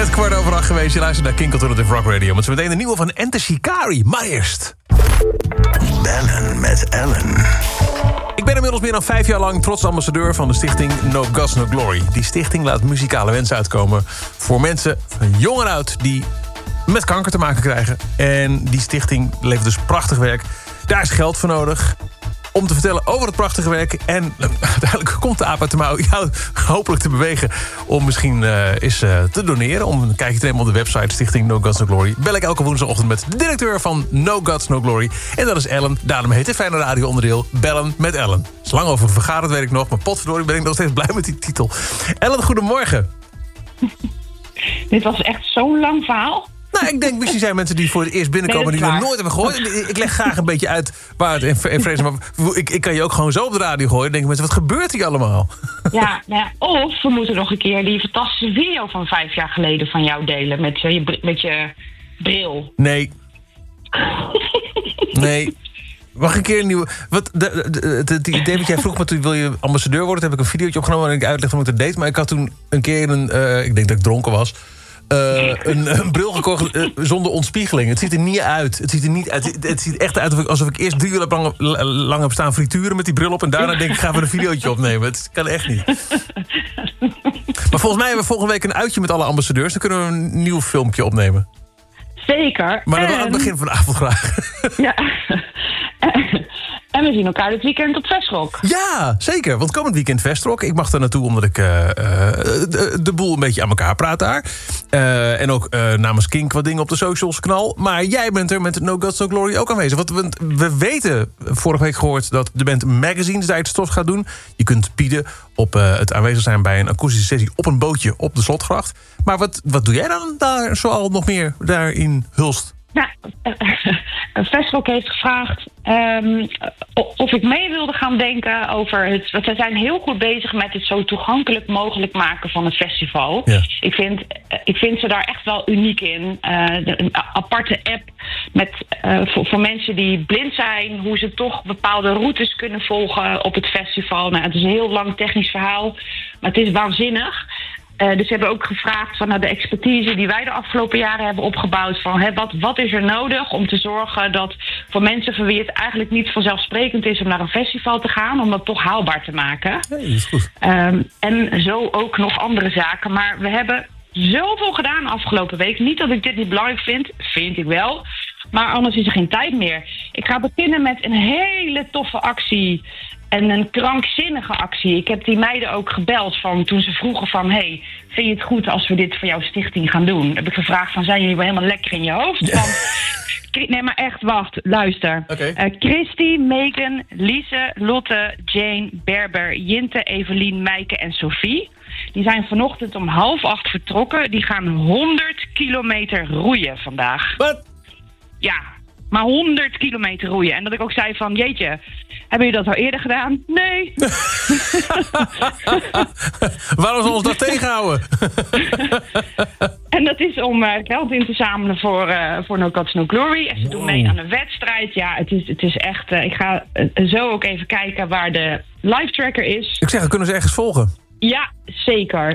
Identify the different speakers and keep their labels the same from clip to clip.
Speaker 1: Net 7:15 geweest. Je luistert naar King Alternative Rock Radio. Met zo meteen de nieuwe van Enter Shikari. Maar eerst...
Speaker 2: Bellen met Ellen.
Speaker 1: Ik ben inmiddels meer dan 5 jaar lang trots ambassadeur van de stichting No Gods No Glory. Die stichting laat muzikale wensen uitkomen voor mensen van jong en oud die met kanker te maken krijgen. En die stichting levert dus prachtig werk. Daar is geld voor nodig om te vertellen over het prachtige werk. En uiteindelijk komt de aap uit de mouw jou hopelijk te bewegen om misschien eens te doneren. Om een kijkje te nemen op de website Stichting No Gods No Glory. Bel ik elke woensdagochtend met de directeur van No Gods No Glory. En dat is Ellen. Daarom heet het fijne radioonderdeel Bellen met Ellen. Het is lang over vergaderd, weet ik nog. Maar potverdorie ben ik nog steeds blij met die titel. Ellen, goedemorgen.
Speaker 3: Dit was echt zo'n lang verhaal.
Speaker 1: Nou, ik denk, misschien zijn mensen die voor het eerst binnenkomen... die nog nooit hebben gehoord. Ik leg graag een beetje uit waar het in vrezen... maar ik kan je ook gewoon zo op de radio gooien. Dan denken mensen, wat gebeurt hier allemaal?
Speaker 3: Ja, of we moeten nog een keer die fantastische video van 5 jaar geleden van jou delen... met je bril.
Speaker 1: Nee. Nee. Mag ik een keer een nieuwe... Het idee wat jij vroeg me, toen wil je ambassadeur worden... heb ik een videootje opgenomen waarin ik uitleg hoe ik dat deed. Maar ik had toen een keer ik denk dat ik dronken was... een bril gekocht zonder ontspiegeling. Het ziet er niet uit. Het ziet echt uit alsof ik eerst 3 uur lang heb staan frituren met die bril op... en daarna denk ik, gaan we een videootje opnemen. Het kan echt niet. Maar volgens mij hebben we volgende week een uitje met alle ambassadeurs. Dan kunnen we een nieuw filmpje opnemen.
Speaker 3: Zeker.
Speaker 1: Maar dan wel aan het begin van de avond graag.
Speaker 3: Ja. En we zien elkaar dit weekend op Vestrock.
Speaker 1: Ja, zeker. Want komend weekend Vestrock. Ik mag daar naartoe omdat ik de boel een beetje aan elkaar praat daar. En ook namens Kink wat dingen op de socials knal. Maar jij bent er met No Gods No Glory ook aanwezig. Want we weten, vorige week gehoord... dat de band Magazines daar iets stof gaat doen. Je kunt bieden op het aanwezig zijn bij een akoestische sessie... op een bootje op de Slotgracht. Maar wat doe jij dan daar zoal nog meer daar in Hulst?
Speaker 3: Nou, Vestrock heeft gevraagd of ik mee wilde gaan denken over het... Want zij zijn heel goed bezig met het zo toegankelijk mogelijk maken van het festival. Ja. Ik vind ze daar echt wel uniek in. Een aparte app met voor mensen die blind zijn... hoe ze toch bepaalde routes kunnen volgen op het festival. Nou, het is een heel lang technisch verhaal, maar het is waanzinnig... Dus ze hebben ook gevraagd van de expertise die wij de afgelopen jaren hebben opgebouwd... van wat is er nodig om te zorgen dat voor mensen voor wie het eigenlijk niet vanzelfsprekend is... om naar een festival te gaan, om dat toch haalbaar te maken.
Speaker 1: Nee, dat is goed.
Speaker 3: En zo ook nog andere zaken. Maar we hebben zoveel gedaan afgelopen week. Niet dat ik dit niet belangrijk vind ik wel... Maar anders is er geen tijd meer. Ik ga beginnen met een hele toffe actie... En een krankzinnige actie. Ik heb die meiden ook gebeld van toen ze vroegen van... hey, vind je het goed als we dit voor jouw stichting gaan doen? Heb ik gevraagd van, zijn jullie wel helemaal lekker in je hoofd?
Speaker 1: Ja.
Speaker 3: Nee, maar echt, wacht, luister.
Speaker 1: Okay.
Speaker 3: Christy, Megan, Lise, Lotte, Jane, Berber, Jinte, Evelien, Meike en Sophie... die zijn vanochtend om 7:30 vertrokken. Die gaan 100 kilometer roeien vandaag.
Speaker 1: Wat?
Speaker 3: Ja, maar 100 kilometer roeien. En dat ik ook zei van, jeetje, hebben jullie dat al eerder gedaan? Nee.
Speaker 1: Waarom zullen we ons dat tegenhouden?
Speaker 3: En dat is om geld in te zamelen voor No Gods No Glory. En ze doen mee aan een wedstrijd. Ja, het is echt... ik ga zo ook even kijken waar de live tracker is.
Speaker 1: Ik zeg, kunnen ze ergens volgen?
Speaker 3: Ja, zeker.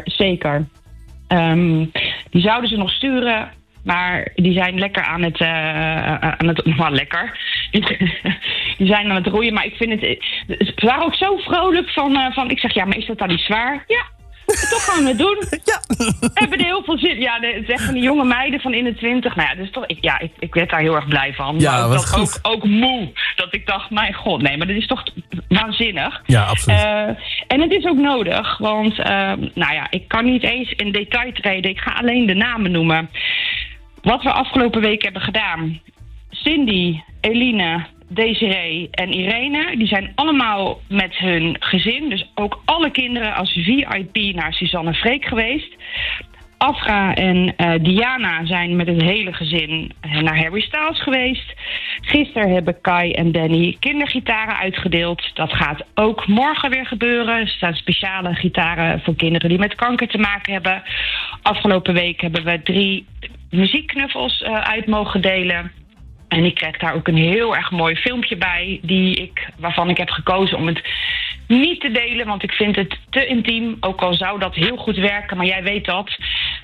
Speaker 3: Die zouden ze nog sturen... Maar die zijn lekker aan het lekker. Die zijn aan het roeien. Maar ik vind het... Ze waren ook zo vrolijk van... Ik zeg, ja, maar is dat dan niet zwaar? Ja, toch gaan we het doen.
Speaker 1: Ja.
Speaker 3: We hebben er heel veel zin. Ja, het is echt van die jonge meiden van in de 20. Nou ja, dus toch... Ik werd daar heel erg blij van.
Speaker 1: Ja,
Speaker 3: maar
Speaker 1: wat goed.
Speaker 3: Ook moe. Dat ik dacht, mijn god, nee, maar dat is toch waanzinnig.
Speaker 1: Ja, absoluut.
Speaker 3: En het is ook nodig. Want, ik kan niet eens in detail treden. Ik ga alleen de namen noemen. Wat we afgelopen week hebben gedaan. Cindy, Eline, Desiree en Irene... die zijn allemaal met hun gezin... dus ook alle kinderen als VIP naar Suzanne Freek geweest. Afra en Diana zijn met het hele gezin naar Harry Styles geweest. Gisteren hebben Kai en Danny kindergitaren uitgedeeld. Dat gaat ook morgen weer gebeuren. Er staan speciale gitaren voor kinderen die met kanker te maken hebben. Afgelopen week hebben we 3 muziekknuffels uit mogen delen. En ik krijg daar ook een heel erg mooi filmpje bij... waarvan ik heb gekozen om het niet te delen... want ik vind het te intiem, ook al zou dat heel goed werken... maar jij weet dat.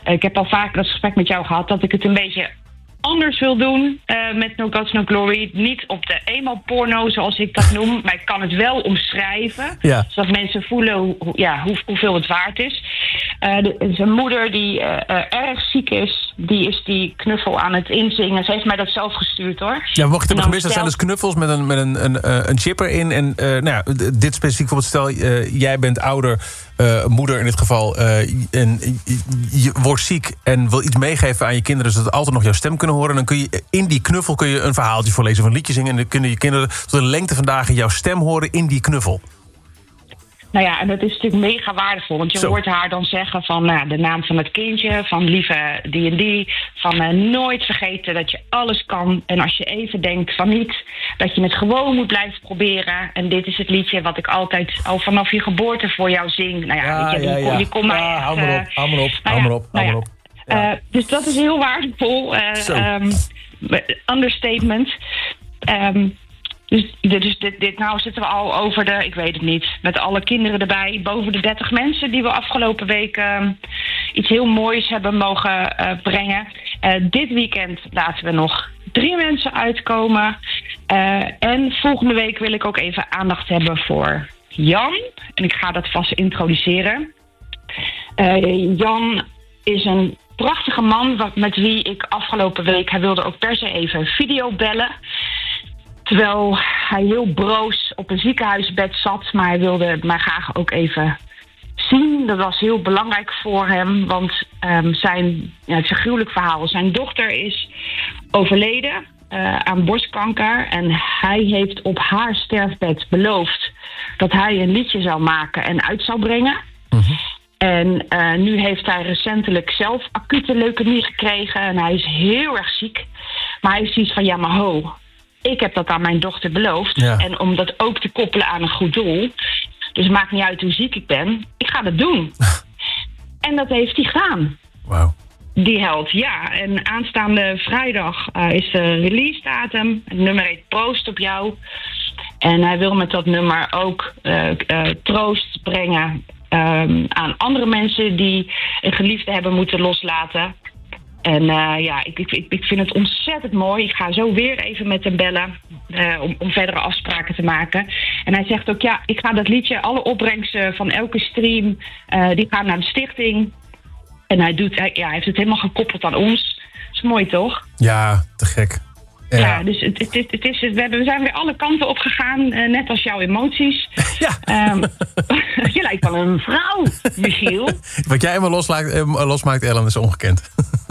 Speaker 3: Ik heb al vaak dat gesprek met jou gehad dat ik het een beetje anders wil doen met No Gods, No Glory. Niet op de emo-porno, zoals ik dat noem. Maar ik kan het wel omschrijven.
Speaker 1: Ja.
Speaker 3: Zodat mensen voelen hoeveel het waard is. Zijn moeder die erg ziek is, die is die knuffel aan het inzingen. Ze heeft mij dat zelf gestuurd, hoor.
Speaker 1: Ja, mocht je het hebben gemist, dat zijn dus knuffels met een chip erin. En dit specifiek bijvoorbeeld, stel, jij bent ouder, moeder in dit geval, en je wordt ziek en wil iets meegeven aan je kinderen, zodat ze altijd nog jouw stem kunnen horen. Dan kun je in die knuffel een verhaaltje voorlezen of een liedje zingen. En dan kunnen je kinderen tot de lengte van dagen jouw stem horen in die knuffel.
Speaker 3: Nou ja, en dat is natuurlijk mega waardevol. Want je hoort haar dan zeggen van de naam van het kindje, van lieve die, van nooit vergeten dat je alles kan. En als je even denkt van niet, dat je het gewoon moet blijven proberen. En dit is het liedje wat ik altijd al vanaf je geboorte voor jou zing. Nou ja, die kon mij echt...
Speaker 1: Hou maar op.
Speaker 3: Dus dat is heel waardevol. Understatement. Dus dit nou zitten we al over de, ik weet het niet, met alle kinderen erbij, boven de 30 mensen die we afgelopen week iets heel moois hebben mogen brengen. Dit weekend laten we nog 3 mensen uitkomen. En volgende week wil ik ook even aandacht hebben voor Jan. En ik ga dat vast introduceren. Jan is een prachtige man met wie ik afgelopen week, hij wilde ook per se even video bellen. Terwijl hij heel broos op een ziekenhuisbed zat, maar hij wilde mij graag ook even zien. Dat was heel belangrijk voor hem, want het is een gruwelijk verhaal. Zijn dochter is overleden aan borstkanker en hij heeft op haar sterfbed beloofd dat hij een liedje zou maken en uit zou brengen. Mm-hmm. En nu heeft hij recentelijk zelf acute leukemie gekregen en hij is heel erg ziek. Maar hij heeft zoiets van, ik heb dat aan mijn dochter beloofd. Ja. En om dat ook te koppelen aan een goed doel. Dus het maakt niet uit hoe ziek ik ben. Ik ga dat doen. En dat heeft hij gedaan.
Speaker 1: Wauw.
Speaker 3: Die held, ja. En aanstaande vrijdag is de release datum. Het nummer heet Proost op jou. En hij wil met dat nummer ook troost brengen aan andere mensen die een geliefde hebben moeten loslaten. En ik vind het ontzettend mooi. Ik ga zo weer even met hem bellen om verdere afspraken te maken. En hij zegt ook, ik ga dat liedje, alle opbrengsten van elke stream, die gaan naar de stichting. En hij heeft het helemaal gekoppeld aan ons. Dat is mooi, toch?
Speaker 1: Ja, te gek.
Speaker 3: Ja, dus we zijn weer alle kanten op gegaan, net als jouw emoties. Ja. Je lijkt wel een vrouw, Michiel.
Speaker 1: Wat jij helemaal losmaakt, Ellen, is ongekend.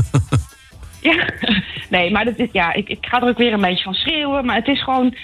Speaker 3: Ja, nee, maar ik ga er ook weer een beetje van schreeuwen. Maar het is gewoon...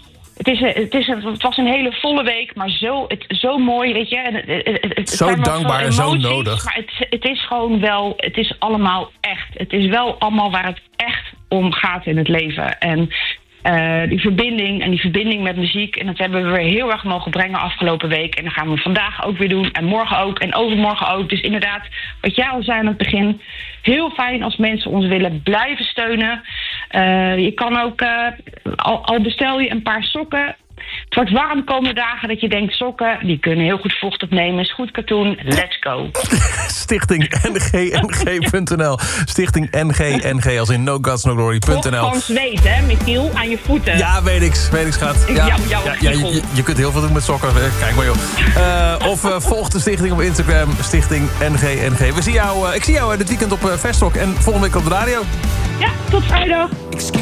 Speaker 3: Het was een hele volle week, maar zo mooi, weet je.
Speaker 1: Zo dankbaar en zo nodig.
Speaker 3: Maar het is gewoon wel... Het is allemaal echt. Het is wel allemaal waar het echt om gaat in het leven. En die verbinding met muziek. En dat hebben we weer heel erg mogen brengen afgelopen week. En dat gaan we vandaag ook weer doen. En morgen ook. En overmorgen ook. Dus inderdaad, wat jij al zei aan het begin. Heel fijn als mensen ons willen blijven steunen. Je kan ook, al bestel je een paar sokken. Het wordt warm de komende dagen dat je denkt, sokken, die kunnen heel goed vocht opnemen. Is goed katoen, let's go.
Speaker 1: Stichting NGNG.nl. Stichting NGNG als in NoGodsNoGlory.nl.
Speaker 3: Van zweet, hè, Michiel, aan je voeten.
Speaker 1: Ja, weet ik, schat. Je kunt heel veel doen met sokken. Kijk maar, joh. Of volg de stichting op Instagram, Stichting NGNG. Ik zie jou dit weekend op Vestrock en volgende week op de radio.
Speaker 3: Ja, tot vrijdag.